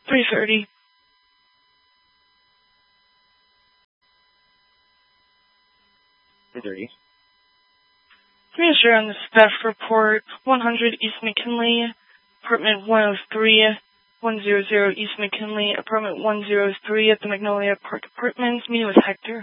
3:30. Commissioner on the staff report, 100 East McKinley, apartment 103, 100 East McKinley, apartment 103 at the Magnolia Park Apartments. Meeting with Hector.